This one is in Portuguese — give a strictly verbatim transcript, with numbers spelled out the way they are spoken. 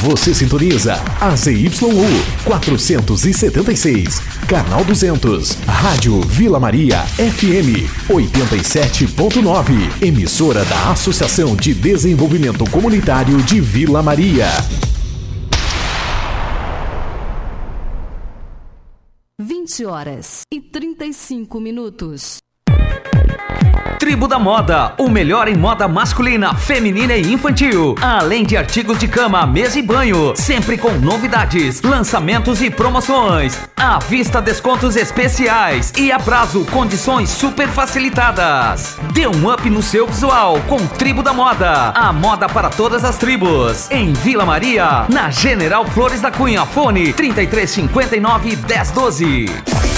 Você sintoniza A Z Y U quatrocentos e setenta e seis, canal duzentos, Rádio Vila Maria F M oitenta e sete ponto nove, emissora da Associação de Desenvolvimento Comunitário de Vila Maria. vinte horas e trinta e cinco minutos. Tribo da Moda, o melhor em moda masculina, feminina e infantil. Além de artigos de cama, mesa e banho, sempre com novidades, lançamentos e promoções. À vista, descontos especiais e a prazo, condições super facilitadas. Dê um up no seu visual com Tribo da Moda. A moda para todas as tribos. Em Vila Maria, na General Flores da Cunha. Fone trinta e três cinquenta e nove, dez doze.